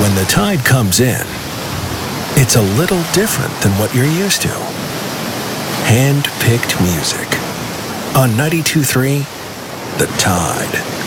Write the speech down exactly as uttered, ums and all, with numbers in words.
When the tide comes in, it's a little different than what you're used to. Hand-picked music on ninety-two point three The Tide.